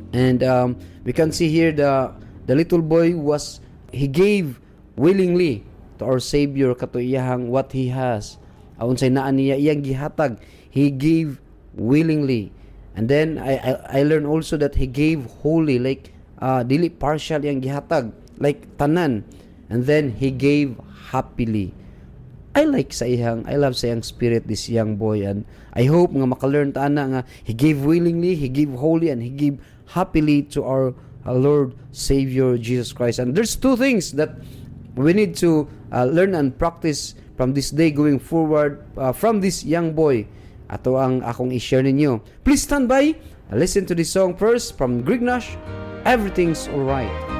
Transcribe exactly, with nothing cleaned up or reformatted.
And um, we can see here the the little boy was he gave willingly to our Savior kato iyahang what he has. Aun say naa niya iyang gihatag, he gave willingly. And then I I, I learned also that he gave wholly, like uh, dili partial iyang gihatag, like tanan. And then he gave happily. I like sa iyang, I love sa iyang spirit, this young boy, and I hope nga makalearn ta na nga he gave willingly, he gave wholly, and he gave happily to our, our Lord Savior Jesus Christ. And there's two things that we need to uh, learn and practice from this day going forward uh, from this young boy. Ato ang akong i-share ninyo. Please stand by, listen to this song first from Greg Nash, Everything's Alright.